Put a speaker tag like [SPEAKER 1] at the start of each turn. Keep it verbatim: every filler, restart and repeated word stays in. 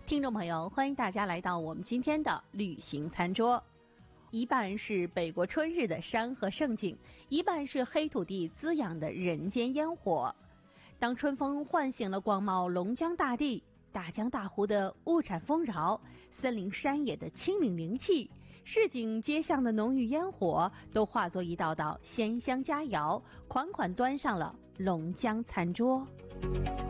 [SPEAKER 1] 听众朋友，欢迎大家来到我们今天的旅行餐桌。一半是北国春日的山河盛景，一半是黑土地滋养的人间烟火。当春风唤醒了广袤龙江大地，大江大湖的物产丰饶，森林山野的清明灵气，市井街巷的浓郁烟火，都化作一道道鲜香佳肴，款款端上了龙江餐桌。